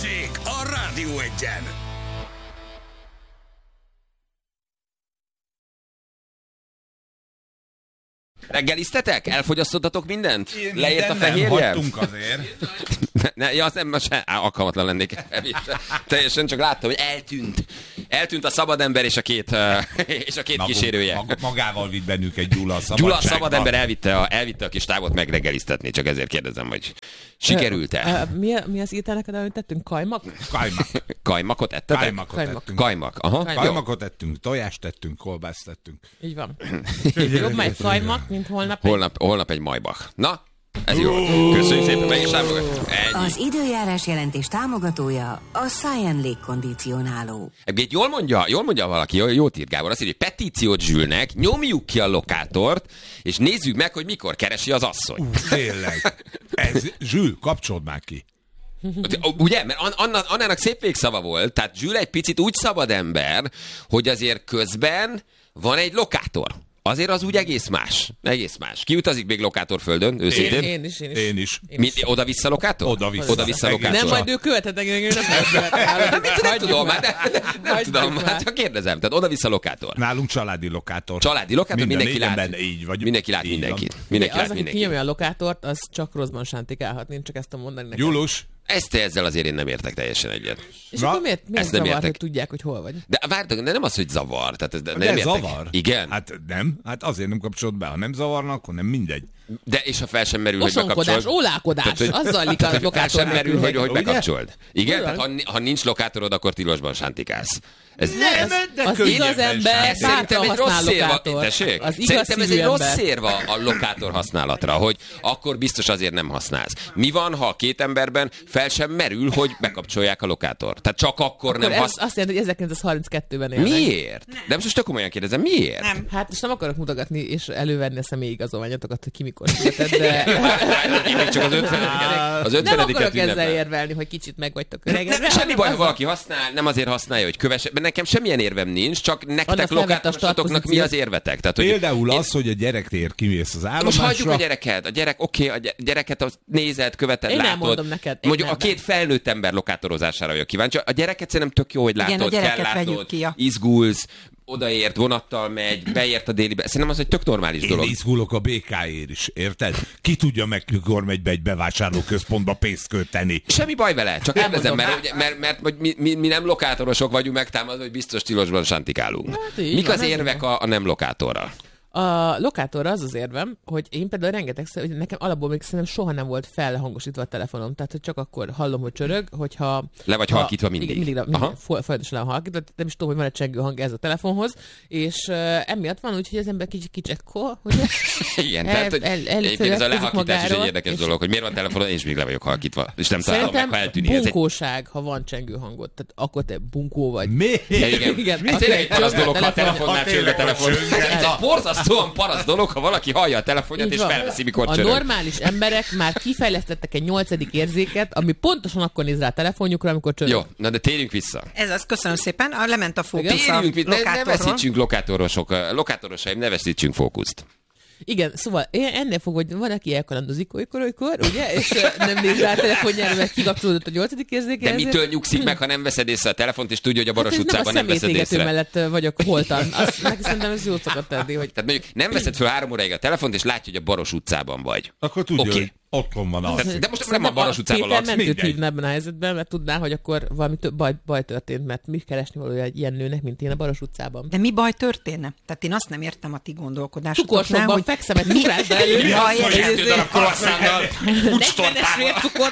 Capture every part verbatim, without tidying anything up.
Balázsék a Rádió Egyen. Reggeliztetek? Elfogyasztottatok mindent? Én Leért a minden fehérje? nem hagytunk azért. Ne, ja, az nem, most se, á, alkalmatlan lennék. Teljesen csak láttam, hogy eltűnt. Eltűnt a szabad ember és a két, uh, és a két Magunk, kísérője. Mag, magával vitt bennünket Gyula a Gyula a szabadságban. szabad ember elvitte a, elvitte a kis távot megreggeliztetni, csak ezért kérdezem, hogy sikerült-e? Mi, mi az ételeket, amit tettünk? Kajmak? Kajmak. Kajmakot ettetek? Kajmakot Kajmak. ettünk. Kajmak, aha. Kajmak. Kajmakot ettünk, tojást tettünk, kolbászt tettünk. Így van. Jobb már egy kajmak, mint holnap. Holnap, holnap egy majbach. Na, ez jó. Köszönjük szépen, meg is támogat. Ennyi. Az időjárás jelentés támogatója a Science légkondicionáló. Egyébként jól mondja, jól mondja valaki, jó, jót írt Gábor, azt írja, hogy petíciót Zsülnek, nyomjuk ki a lokátort, és nézzük meg, hogy mikor keresi az asszony. Uh, tényleg. Ez, Zsül, kapcsold már ki. Ugye? Mert annak, annának szép végszava volt, tehát Zsül egy picit úgy szabad ember, hogy azért közben van egy lokátor. Azért az úgy egész más. Egész más. Ki utazik még lokátorföldön, őszintén? Én, én is, én is. Én is. Én is. Oda-vissza lokátor? Oda-vissza. Oda-vissza lokátor. Nem, majd ő követhet engem, ő nem Hát mit nem tudom, hát nem, nem Hagyjuk tudom, már. hát csak kérdezem. Tehát oda-vissza lokátor. Nálunk családi lokátor. Családi lokátor, Minden mindenki lát. négyenben így vagy. Mindenki lát Így mindenkit. van. Mindenki Az, lát aki mindenkit. kinyomja a lokátort, az csak rosszban sántikálhat. Én csak ezt tudom mondani neked. Julus, Ezt ezzel azért én nem értek teljesen egyet. És Na, akkor miért, miért ezt nem zavar, értek. hogy tudják, hogy hol vagy? De vártok, de nem az, hogy zavar. Tehát ez, de de nem értek. zavar? Igen. Hát nem, hát azért nem kapcsolod be. Ha nem zavarna, akkor nem mindegy. De és ha fel sem merül, hogy Osonkodás, bekapcsold. ólálkodás, Tehát, hogy- az zajlik a Fel lokátor sem merül, hogy, hogy Ugye? bekapcsold. Igen, Olyan. tehát ha, ha nincs lokátorod, akkor tilosban sántikálsz. Ez, Nem, de Az könnyebben igaz ember sem. Ez szerintem bátran egy rossz használ szérva. lokátor. Tessék? Az igaz Szerintem ez szívű egy rossz ember. szérva a lokátor használatra, hogy akkor biztos azért nem használsz. Mi van, ha a két emberben fel sem merül, hogy bekapcsolják a lokátort? Tehát csak akkor, Akkor nem ez használsz. azt jelenti, hogy ezerkilencszázharminckettőben élnek. Miért? De most csak komolyan kérdezem, miért? Nem. Hát most nem akarok mutogatni és elővenni a személyigazolványatokat, hogy ki mikor született, de Én még csak az ötvenediket az nem ötvenediket akarok ezzel ünnepel. érvelni, hogy kicsit meg vagytok öregedve. Nem, semmi hanem baj, ha az- valaki használ, nem azért használja, hogy kövesse. Mert nekem semmilyen érvem nincs, csak nektek Annak felvette a lokátorosatoknak mi startpozíciót. az érvetek? Tehát, hogy Például én- az, hogy a gyerektér kimész az Most állomásra. hagyjuk a gyereket. A gyerek, oké, okay, a gy- gyereket az nézed, követed, Én nem látod. mondom neked, én Mondjuk nem. a két felnőtt ember lokátorozására vagyok kíváncsi. A gyereket szerintem tök jó, hogy látod, Igen, a gyereket kell vegyük látod, ki, ja. izgulsz, odaért, vonattal megy, beért a délibe. Szerintem az egy tök normális Én dolog. izgulok a bé ká-ért is, érted? Ki tudja meg, mikor megy be egy bevásárlóközpontba pénzt költeni. Semmi baj vele, csak Elmondom. kérdezem, mert, ugye- mert, mert, mert mi, mi, mi nem lokátorosok vagyunk megtámadva, hogy biztos tilosban santikálunk. Hát így Mik van, az ez érvek a, a nem lokátorral? A lokátorra az az érvem, hogy én például rengetegszer, hogy nekem alapból még szerintem soha nem volt felhangosítva a telefonom, tehát hogy csak akkor hallom, hogy csörög, hogyha... Le vagy ha- halkítva mindig. Igen, mindig, mindig Aha. fo- folyamatosan le van halkítva, nem is tudom, hogy van egy csengő hang ez a telefonhoz, és uh, emiatt van úgy, hogy az ember kicsit kicsekkol, ugye? Igen, El- tehát hogy el- egyébként ez a elfeledkezik lehalkítás is egy magáról, érdekes és- dolog, hogy miért van telefonon, és még le vagyok halkítva, és nem találom meg, Szerintem ha eltűnik. Ez egy bunkóság, ha van csengő hangot, tehát akkor te bunkó vagy. Miért? Ja, igen. Igen. Ez tényleg egy parasz Csörög a dolog, ha a telefon. telefonnál Ha csörög a tényleg telefon. csörög. Ez a borzasztóan parasz dolog, ha valaki hallja a telefonját Így és van. felveszi, mikor A csörög. normális emberek már kifejlesztettek egy nyolcadik érzéket, ami pontosan akkor néz rá a telefonjukra, amikor csörög. Jó, na de térjünk vissza. Ez az, köszönöm szépen. A lement a fókusz a Térjünk vissza, ne, ne lokátorról. veszítsünk lokátorosok, lokátorosaim, ne veszítsünk fókuszt. Igen, szóval én ennél fog, hogy van, aki elkalandozik olykor, olykor, ugye, és ö, nem néz rá a telefonjára, mert kikapcsolódott a nyolcadik érzéke. De ezért- mitől nyugszik meg, ha nem veszed észre a telefont, és tudja, hogy a Baros Hát ez utcában nem nem a veszed szemétégető észre? mellett ö, vagyok holtan. Azt, neki szerintem ez jót szokott tenni, hogy Tehát mondjuk nem veszed fel három óráig a telefont, és látja, hogy a Baros utcában vagy. Akkor tudja, Oké. hogy otthon van az. Tehát- de most nem a Szerintem Baros utcában Péter laksz. mentőt mindegy. hívna ebben a helyzetben, mert tudná, hogy akkor valami több baj, baj történt, mert mi keresni valója egy ilyen nőnek, mint én a Baros utcában. De mi baj történne? Tehát én azt nem értem a ti gondolkodásotoknál, Cukorsokban hogy fekszem egy cukrászda elő. Mi baj hogy ez? Kettő darab croissantal, negyvenes vércukor.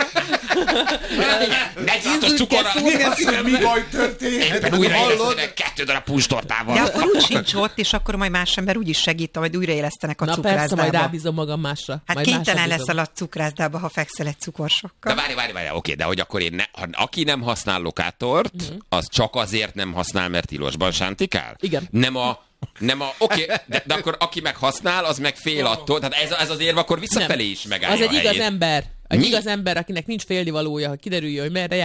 negyvenhatos cukorral. Az, hogy mi baj történhet? Éppen újra Hallod? élesztenek kettő darab puncstortával. De akkor úgy sincs ott, és akkor majd más ember úgy is segít, vagy újraélesztenek a Na persze, majd cukrászdába. rábízom magam másra. Hát majd kénytelen másra bízom. leszel a cukrászdába, ha fekszel egy cukorsokkal. De várj, várj, várj, oké, de hogy akkor én ne, ha, aki nem használ lokátort, az csak azért nem használ, mert tilosban sántikál? Igen. Nem a nem a, oké, de, de akkor aki meg használ, az meg fél attól, tehát ez, ez az érv akkor visszafelé is megállja Az egy a igaz helyét. ember. Egy Mi? igaz ember, akinek nincs félnivalója, ha kiderüljön, hogy merre jár.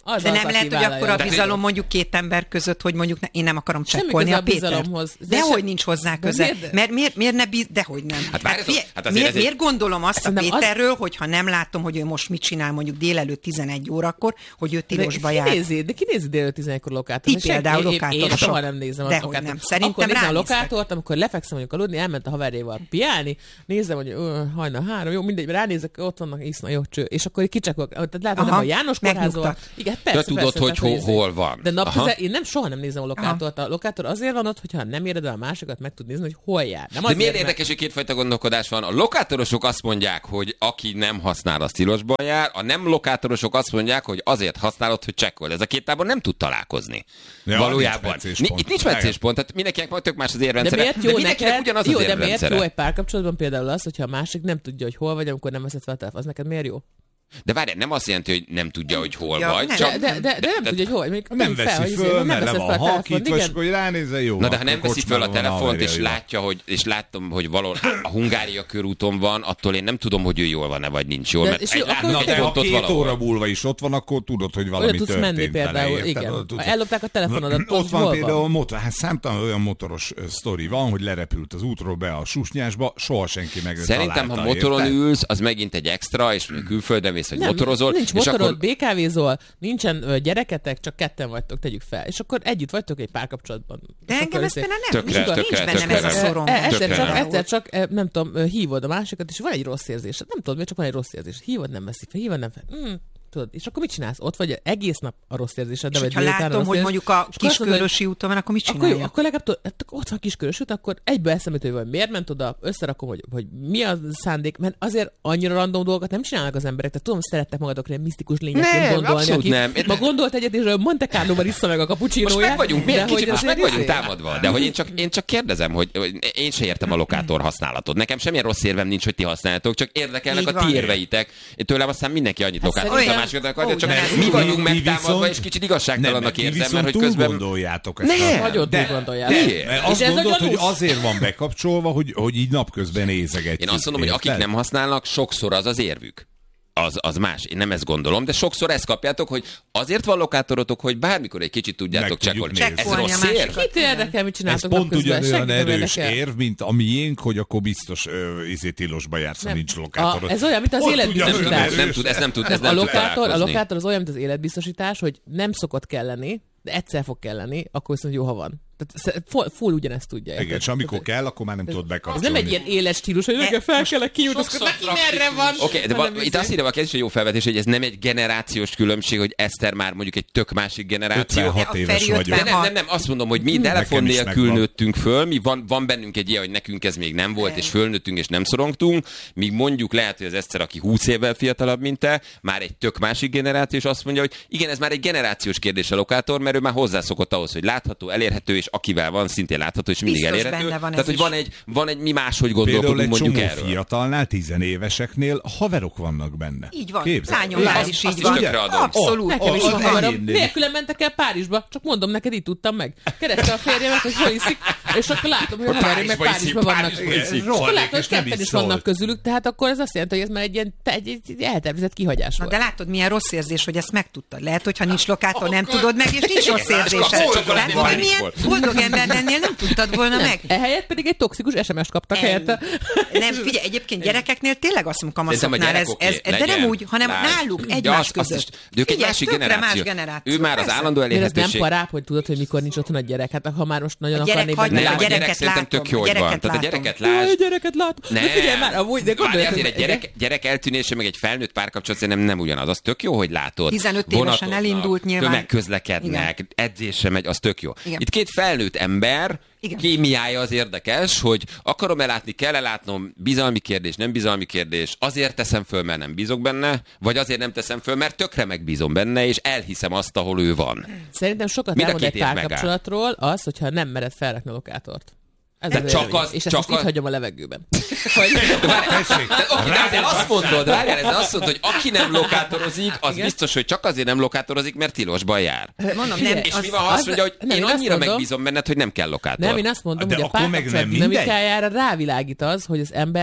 Az De az, nem aki lehet, hogy vállalja. akkor a Tehát- bizalom mondjuk két ember között, hogy mondjuk ne, én nem akarom Semmi csekkolni köze a a Pétert. bizalomhoz. De Dehogy se- nincs hozzá De köze. miért? Mert miért, miért ne biz... Dehogy nem. Hát várjatok, figyelj, hát azért miért, ez egy- miért gondolom azt a Szerintem az- Péterről, hogy ha nem látom, hogy ő most mit csinál mondjuk délelőtt tizenegy órakor, hogy ő tilosba de jár. kinézi, de kinézi délőtt tizenegykor lokátort? Ti Senki- például én- én- Én lokátorosok. soha nem nézem a Dehogy lokátort. nem. Szerintem Akkor nézem a ránéztek. lokátort, amikor lefekszem mondjuk aludni, elment a haverjával piálni, nézem, hogy ö, hajnal három, jó, mindegy, ránézek, ott vannak, iszna, jó cső, és akkor egy kicsekol, tehát látod, nem Aha, a János kórházol. megnyugtat. Igen, persze, De tudod, persze, hogy tehát, hol- hol van. De nap Aha. közel, én nem soha nem nézem a lokátort. A lokátor azért van ott, hogyha nem éred el a másikat, meg tud nézni, hogy hol jár. Nem De azért, miért mert- érdekes, hogy kétfajta gondolkodás van? A lokátorosok azt mondják, hogy aki nem használ, az tilosban jár, a nem lokátorosok azt mondják, hogy azért használod, hogy csekkold. Ez a két tábor nem tud találkozni. Ja, Valójában. nincs meccéspont. Ni- Itt nincs meccéspont, tehát mindenkinek majd tök más az De érrendszere. miért jó mindenkinek neked? ugyanaz Jó, az de miért érrendszere. jó egy párkapcsolatban például az, hogyha a másik nem tudja, hogy hol vagy, amikor nem veszed fel a telefon. Az neked miért jó? De várjál, nem azt jelenti, hogy nem tudja, hogy hol tudja, vagy. nem. Csak... De, de, de, de nem tudja, hogy hol. Mondjuk Nem tegyük veszi hogy föl, nem mert le veszed van fel a telefont, halkítva, és igen. akkor ránézze, jó. Na de ha akkor nem veszi föl a kocsmában van telefont, és haverjaival. látja, hogy, és látom, hogy valahol a Hungária körúton van, attól én nem tudom, hogy ő jól van-e, vagy nincs jól, De- mert és egy jó, látok akkor- Na egy de ha pontot két valahol. óra múlva is ott van, akkor tudod, hogy valami Oda tudsz történt menni vele, például, érted? igen. Oda tudsz- Ha ellopták a telefonodat, ott ott van hol például van? motor, hát számtalan olyan motoros ö, sztori van, hogy lerepült az útról be a susnyásba, soha senki meg nem Szerintem, ha találta, motoron érted? ülsz, az megint egy extra, és külföldön mész, hogy Nem, motorozol, nincs és motorod, akkor bé ká vézol, nincsen ö, gyereketek, csak ketten vagytok, tegyük fel. És akkor együtt vagytok egy párkapcsolatban. De És engem akkor ez izé- például nem, Tökre, nincs, tökre, nincs bennem ez a tökre. szorom. E- Egyszer Tökre csak, nem. egyszer csak, e, nem tudom, ö, hívod a másikat, és van egy rossz érzésed. Nem tudod, miért csak van egy rossz érzés. Hívod, nem veszi fel, hívod, nem fel. Mm, tudod, és akkor mit csinálsz? Ott vagy egész nap a rossz érzésed, de És vagy hogyha délután a látom, rossz hogy érzés. mondjuk a És akkor azt mondod, hogy Kiskörösi úton van, akkor mit Akkor, jó, csináljak? akkor legalább tudod, hát ott van Kiskörös út, akkor egyből eszembe jut, hogy miért ment oda, összerakom, hogy, hogy mi a szándék, mert azért annyira random dolgokat nem csinálnak az emberek. Tehát tudom, szerettek magatokra ilyen misztikus lényekként Nem, gondolni, abszolút aki nem. ma gondolt egyet, és Monte Carlo-ban issza meg a most cappuccinóját. meg vagyunk, de miért hogy kicsit most azért meg vagyunk izé- támadva. De hogy én csak, én csak kérdezem, hogy, hogy én se értem a lokátor használatot. Nekem semmilyen rossz érvem nincs, hogy ti használjátok, csak érdekelnek Így a van. ti érveitek. Én tőlem aztán mindenki annyit Hát lokátor, mint a olyan- másikat akarja, csak Ó, mi nem. vagyunk Ti megtámadva, viszont- és kicsit Nem, igazságtalannak mert ti érzem, viszont mert hogy túl közben... gondoljátok ezt. Nem. a- Nagyon de- túl gondoljátok. de- Miért? mert És azt ez a gondolod, hogy gyanús. azért van bekapcsolva, hogy, hogy így napközben nézegetjük. Én azt mondom, hogy akik érted? nem használnak, sokszor az az érvük. Az, az más. Én nem ezt gondolom, de sokszor ezt kapjátok, hogy azért van lokátorotok, hogy bármikor egy kicsit tudjátok Meg tudjuk csekkolni. nézni. Ez rossz Csekkolni a érv? másikat. Kit érdekel, mit Ez csináltok pont napközben? ugyanolyan Senkit nem erős érdekel. érv, mint a miénk, hogy akkor biztos ö, izé tilosba jársz, ha Nem. nincs lokátorod. A- ez olyan, mint az Pont életbiztosítás. ugyanolyan Nem, nem erős. tud, ez nem tud, ez Nem, nem a, tud lokátor, a találkozni. lokátor az olyan, mint az életbiztosítás, hogy nem szokott kelleni, de egyszer fog kelleni, akkor viszont jó, ha van. Tehát full, full ugyanezt tudja. Igen, érted? és amikor Tehát kell, akkor már nem tudod Ez bekapcsolni. nem egy ilyen éles stílus, hogy nekem fel kell a kiút, akkor neki merre van. Oké, okay, de hanem val- itt izé- azt írja, hogy ez is egy jó felvetés, hogy ez nem egy generációs különbség, hogy Eszter már mondjuk egy tök másik generáció. ötvenhat A éves Feri vagyok. De nem, ötvenhat. nem, nem, azt mondom, hogy mi telefon is nélkül megvan. nőttünk föl, mi van, van bennünk egy ilyen, hogy nekünk ez még nem volt, és fölnőttünk, és nem szorongtunk, míg mondjuk lehet, hogy az Eszter, aki húsz évvel fiatalabb, mint te, már egy tök másik generáció, és azt mondja, hogy igen, ez már egy generációs kérdés a lokátor, mert ő már hozzászokott ahhoz, hogy látható, elérhető, és akivel van, szintén látható, és mindig Biztos elérhető. benne van Tehát, ez hogy is. van egy, van egy, mi máshogy Például gondolkodunk egy mondjuk csomó erről. fiatalnál, tizenéveseknél haverok vannak benne. Így van. Képzeld. Lányomnál Azt- is azt így van. tökre adom. Abszolút. Nekem is Az van haverom. enyémnél. Nélkülem mentek el Párizsba, csak mondom neked, így tudtam meg. Kereste a férjemet, hogy hol iszik, és akkor látom, hogy a haverjaim meg Párizsba iszik, Párizsba vannak. Párizsba iszik. És akkor Rohadék, látom, hogy és nem ketten is is vannak szólt. közülük, tehát akkor ez azt jelenti, hogy ez már egy ilyen te- egy, egy eltervezett kihagyás Na, volt. de látod, milyen rossz érzés, hogy ezt megtudtad. Lehet, hogy ha nincs lokátor, nem tudod meg, és nincs rossz Igen, érzésed. csak akkor Látod, lenni hogy milyen Párizsból. boldog ember lennél, nem tudtad volna meg. Ehelyett pedig egy toxikus es em es-t kaptak Ennyi. helyette. Nem, figyelj, egyébként gyerekeknél tényleg azt mondom, Szerintem a kamaszoknál gyerek ez, oké, ez, de nem legyen, úgy, hanem lásd. náluk Ja, egymás azt- azt között. is- de ők egy Figyelj, másik tökre generáció. más generáció. Ő már az Persze. állandó Miért ez nem elérhetőség. parább, hogy tudod, hogy mikor nincs otthon a gyerek? Hát ha már most nagyon A gyerek akarnék hagyja, benne Nem, a a látni. gyerek gyereket szerintem látom, tök jó, a hogy van. gyereket Tehát a látom. gyereket Jaj, lásd. gyereket látom. De figyelj már, amúgy, de gondolj, Várj, azért egy gyerek, gyerek eltűnése, meg egy felnőtt párkapcsolat szerintem nem ugyanaz. Az tök jó, hogy látod. tizenöt évesen Vonatoznak, elindult nyilván. tömegközlekednek, edzésre megy, az tök jó. Igen. Itt két felnőtt ember, Igen. kémiája az érdekes, hogy akarom-e látni, kell-e látnom, bizalmi kérdés, nem bizalmi kérdés, azért teszem föl, mert nem bízok benne, vagy azért nem teszem föl, mert tökre megbízom benne, és elhiszem azt, ahol ő van. Szerintem sokat Mind a elmond két egy év megáll. párkapcsolatról az, hogyha nem mered felrakni a lokátort. Ez De az csak élmény. az- És ezt csak most itt az- hagyom a levegőben. Hogy... De várjál, de oké, de ezzel azt mondod, várjál, ezzel azt mondod, hogy aki nem lokátorozik, az Igen. biztos, hogy csak azért nem lokátorozik, mert tilosban jár. Mondom, nem, Figyelj, És az- mi van, ha azt az- mondja, hogy nem, én én azt annyira mondom- megbízom benned, hogy nem kell lokátor. Nem, én azt mondom, De hogy a akkor meg párkapcsolat nem mindegy. dinamikájára rávilágít az, hogy az ember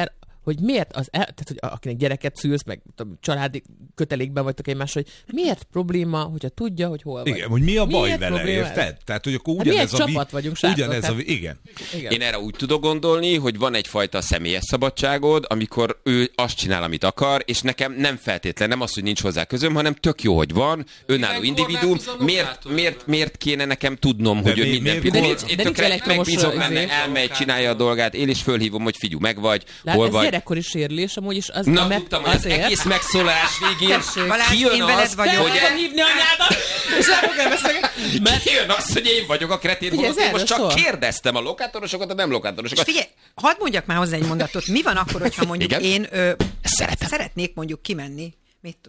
hogy miért az, el, tehát hogy akinek gyereket szülsz, meg tudom, családi kötelékben vagytok egymás, hogy miért probléma, hogyha tudja, hogy hol vagy. Igen, hogy mi a baj Miért vele, probléma? érted? Tehát, hogy akkor Hát ugyanez mi egy a... csapat vagyunk, srácok, ugyanez tehát- a... Igen. Igen. Én erre úgy tudok gondolni, hogy van egyfajta személyes szabadságod, amikor ő azt csinál, amit akar, és nekem nem feltétlen, nem az, hogy nincs hozzá közöm, hanem tök jó, hogy van, önálló Igen, individuum. korlátozza a Miért, lokátor. miért, miért kéne nekem tudnom, De hogy ő mi- minden miért pillanat... kor- Én de nincs tökre elektromos megbízom izé. benne, elmegy, csinálja a dolgát, én is fölhívom, hogy figyelj, meg vagy, Lát, hol ez vagy. gyerekkori sérülés, amúgy is az Na, a meg, tudtam, hogy az azért. egész megszólalás végén Balázs, kijön én veled az, vagyok. hogy Fogom hívni anyádat, és nem fogom beszélgetni. Mert kijön az, hogy én vagyok a kretén, Figyelj, holott én ez most csak erről szól. kérdeztem a lokátorosokat, a nem És lokátorosokat. figyelj, hadd mondjak már hozzá egy mondatot. Mi van akkor, hogyha mondjuk Igen? én ö, Szeretem. szeretnék mondjuk kimenni, mit tudom,